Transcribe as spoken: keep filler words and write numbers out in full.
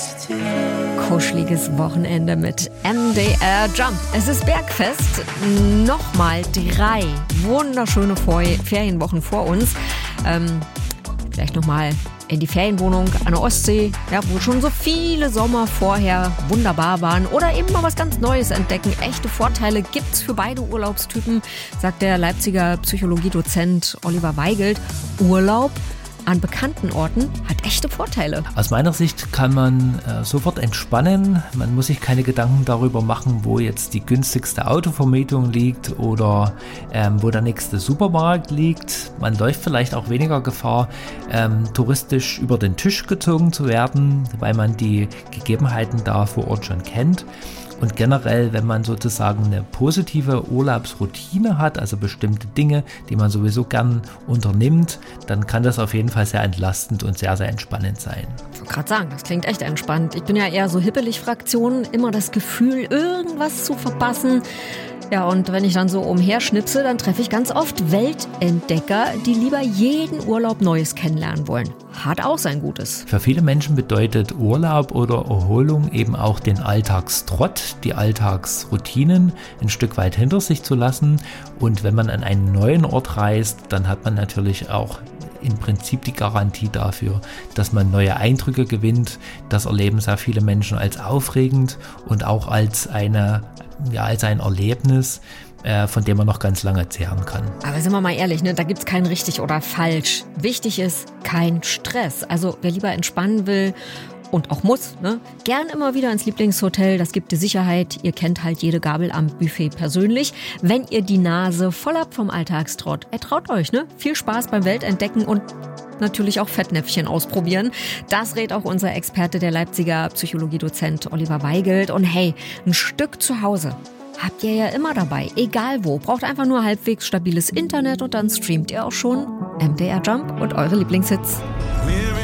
Kuscheliges Wochenende mit M D R Jump. Es ist Bergfest. Nochmal drei wunderschöne Ferienwochen vor uns. Ähm, vielleicht nochmal in die Ferienwohnung an der Ostsee, ja, wo schon so viele Sommer vorher wunderbar waren. Oder eben mal was ganz Neues entdecken. Echte Vorteile gibt's für beide Urlaubstypen, sagt der Leipziger Psychologiedozent Oliver Weigelt. Urlaub an bekannten Orten hat echte Vorteile. Aus meiner Sicht kann man äh, sofort entspannen. Man muss sich keine Gedanken darüber machen, wo jetzt die günstigste Autovermietung liegt oder ähm, wo der nächste Supermarkt liegt. Man läuft vielleicht auch weniger Gefahr, ähm, touristisch über den Tisch gezogen zu werden, weil man die Gegebenheiten da vor Ort schon kennt. Und generell, wenn man sozusagen eine positive Urlaubsroutine hat, also bestimmte Dinge, die man sowieso gern unternimmt, dann kann das auf jeden Fall sehr entlastend und sehr, sehr entspannend sein. Ich wollte gerade sagen, das klingt echt entspannt. Ich bin ja eher so hippelig-Fraktion, immer das Gefühl, irgendwas zu verpassen. Ja, und wenn ich dann so umherschnipse, dann treffe ich ganz oft Weltentdecker, die lieber jeden Urlaub Neues kennenlernen wollen. Hat auch sein Gutes. Für viele Menschen bedeutet Urlaub oder Erholung eben auch den Alltagstrott, die Alltagsroutinen ein Stück weit hinter sich zu lassen. Und wenn man an einen neuen Ort reist, dann hat man natürlich auch im Prinzip die Garantie dafür, dass man neue Eindrücke gewinnt. Das erleben sehr viele Menschen als aufregend und auch als eine, ja, als ein Erlebnis, äh, von dem man noch ganz lange zehren kann. Aber sind wir mal ehrlich, ne, da gibt's kein richtig oder falsch. Wichtig ist kein Stress. Also wer lieber entspannen will und auch muss, ne, gern immer wieder ins Lieblingshotel. Das gibt die Sicherheit. Ihr kennt halt jede Gabel am Buffet persönlich. Wenn ihr die Nase voll habt vom Alltagstrott, ertraut euch, ne? Viel Spaß beim Weltentdecken und natürlich auch Fettnäpfchen ausprobieren. Das rät auch unser Experte, der Leipziger Psychologiedozent Oliver Weigelt. Und hey, ein Stück zu Hause habt ihr ja immer dabei, egal wo. Braucht einfach nur halbwegs stabiles Internet und dann streamt ihr auch schon M D R Jump und eure Lieblingshits.